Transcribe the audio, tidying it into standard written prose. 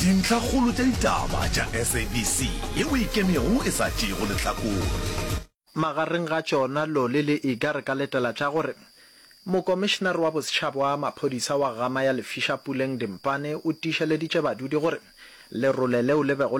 dintlha kgolo tša ditaba tša SABC yeo ikemego e sa tšego lehlakore. Magareng ga tšona Lole le Ega re ka letela tša gore mokomišenare wa bosetšhaba wa maphodisa wa gama ya Lefisha Puleng Dimpane o tiišeleditše badudi gore lerole leo le bego